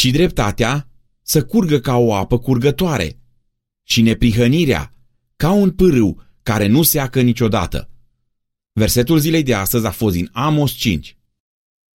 ci dreptatea să curgă ca o apă curgătoare și neprihănirea ca un pârâu care nu seacă niciodată. Versetul zilei de astăzi a fost din Amos 5.